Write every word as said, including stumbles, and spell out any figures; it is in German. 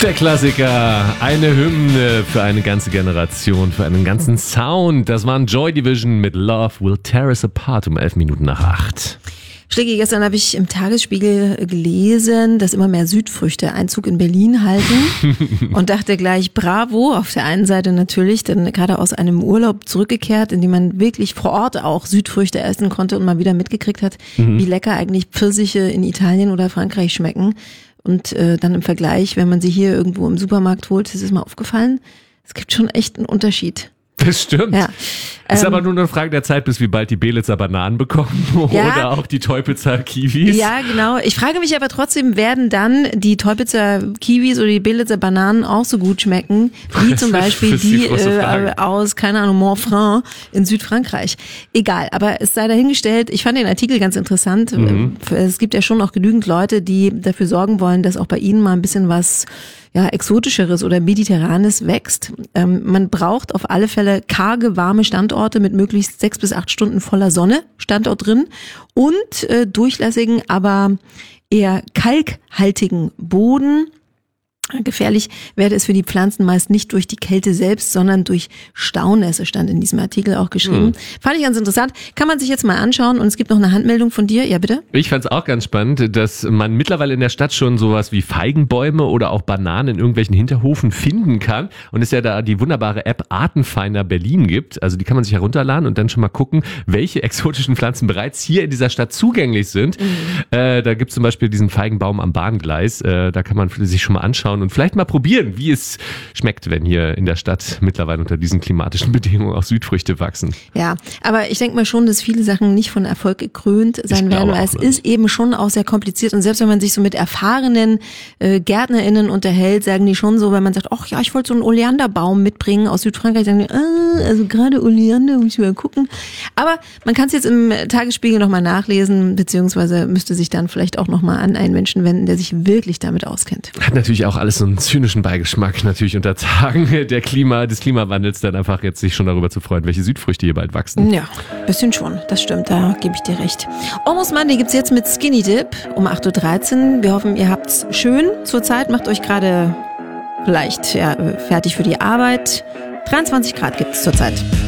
Der Klassiker, eine Hymne für eine ganze Generation, für einen ganzen Sound. Das waren Joy Division mit Love Will Tear Us Apart um elf Minuten nach acht. Schlägi, gestern habe ich im Tagesspiegel gelesen, dass immer mehr Südfrüchte Einzug in Berlin halten und dachte gleich, bravo, auf der einen Seite natürlich, denn gerade aus einem Urlaub zurückgekehrt, in dem man wirklich vor Ort auch Südfrüchte essen konnte und mal wieder mitgekriegt hat, mhm. wie lecker eigentlich Pfirsiche in Italien oder Frankreich schmecken. Und äh, dann im Vergleich, wenn man sie hier irgendwo im Supermarkt holt, ist es mal aufgefallen, es gibt schon echt einen Unterschied. Das stimmt. Ja. Ist ähm, aber nur eine Frage der Zeit, bis wir bald die Belitzer Bananen bekommen ja, oder auch die Teupitzer Kiwis. Ja, genau. Ich frage mich aber trotzdem, werden dann die Teupitzer Kiwis oder die Belitzer Bananen auch so gut schmecken, wie zum Beispiel die, die äh, aus, keine Ahnung, Montfrin in Südfrankreich. Egal, aber es sei dahingestellt, ich fand den Artikel ganz interessant. Mhm. Es gibt ja schon auch genügend Leute, die dafür sorgen wollen, dass auch bei ihnen mal ein bisschen was ja, Exotischeres oder Mediterranes wächst. Ähm, man braucht auf alle Fälle karge, warme Standorte mit möglichst sechs bis acht Stunden voller Sonne, Standort drin, und äh, durchlässigen, aber eher kalkhaltigen Boden. Gefährlich werde es für die Pflanzen meist nicht durch die Kälte selbst, sondern durch Staunässe, stand in diesem Artikel auch geschrieben. Mhm. Fand ich ganz interessant. Kann man sich jetzt mal anschauen, und es gibt noch eine Handmeldung von dir. Ja, bitte? Ich fand es auch ganz spannend, dass man mittlerweile in der Stadt schon sowas wie Feigenbäume oder auch Bananen in irgendwelchen Hinterhofen finden kann und es ja da die wunderbare App Artenfinder Berlin gibt. Also die kann man sich herunterladen und dann schon mal gucken, welche exotischen Pflanzen bereits hier in dieser Stadt zugänglich sind. Mhm. Äh, da gibt es zum Beispiel diesen Feigenbaum am Bahngleis. Äh, da kann man sich schon mal anschauen und vielleicht mal probieren, wie es schmeckt, wenn hier in der Stadt mittlerweile unter diesen klimatischen Bedingungen auch Südfrüchte wachsen. Ja, aber ich denke mal schon, dass viele Sachen nicht von Erfolg gekrönt sein werden, weil es ist eben schon auch sehr kompliziert. Und selbst wenn man sich so mit erfahrenen äh, GärtnerInnen unterhält, sagen die schon so, wenn man sagt, ach ja, ich wollte so einen Oleanderbaum mitbringen aus Südfrankreich, sagen die, ah, also gerade Oleander, muss ich mal gucken. Aber man kann es jetzt im Tagesspiegel nochmal nachlesen, beziehungsweise müsste sich dann vielleicht auch nochmal an einen Menschen wenden, der sich wirklich damit auskennt. Hat natürlich auch alles so einen zynischen Beigeschmack, natürlich unter Tagen der Klima, des Klimawandels, dann einfach jetzt sich schon darüber zu freuen, welche Südfrüchte hier bald wachsen. Ja, bisschen schon, das stimmt, da gebe ich dir recht. Almost Monday gibt's jetzt mit Skinny Dip um acht Uhr dreizehn. Wir hoffen, ihr habt's schön zur Zeit, macht euch gerade vielleicht ja, fertig für die Arbeit. dreiundzwanzig Grad gibt's zur Zeit.